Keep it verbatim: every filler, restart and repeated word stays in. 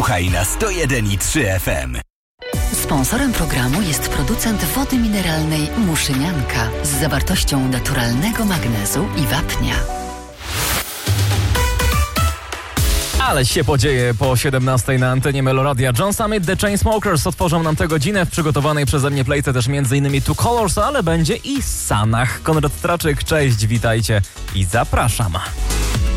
Słuchaj na sto jeden i trzy F M. Sponsorem programu jest producent wody mineralnej Muszynianka z zawartością naturalnego magnezu i wapnia. Ale się podzieje po siedemnastej na antenie Meloradia. John Summit, The Chainsmokers otworzą nam tę godzinę w przygotowanej przeze mnie playce też m.in. Two Colors, ale będzie i Sanach. Konrad Straczyk, cześć, witajcie i zapraszam.